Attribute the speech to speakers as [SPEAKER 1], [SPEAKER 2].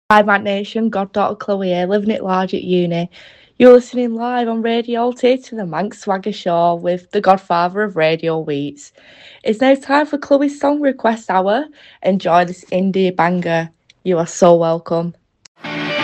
[SPEAKER 1] Hi, Matt Nation, Goddaughter Chloe here, living it large at uni. You're listening live on Radio Alty to the Manx Swagger Show with the godfather of Radio Wheats. It's now time for Chloe's Song Request Hour. Enjoy this indie banger. You are so welcome.